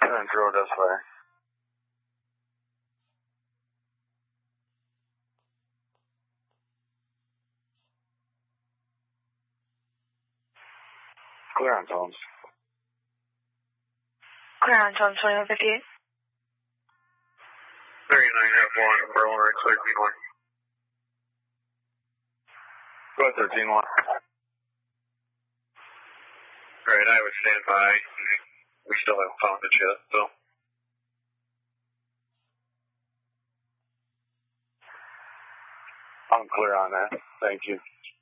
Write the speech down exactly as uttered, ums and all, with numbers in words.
and drove this way. Clear on Tones. Clear on Tones, twenty-one fifty-eight. thirty-nine half one, Berlin, right, thirteen one. Go ahead, thirteen one. Alright, I would stand by. We still haven't found it yet, so. I'm clear on that. Thank you.